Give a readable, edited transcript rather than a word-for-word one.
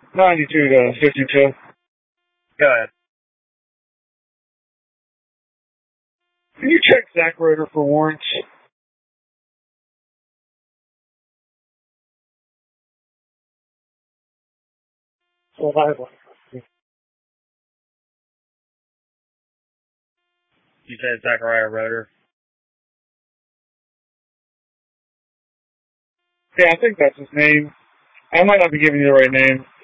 92 to 52. Go ahead. Can you check Zach Roeder for warrants? Well, I have one. You said Zachariah Roeder. Yeah, I think that's his name. I might not be giving you the right name.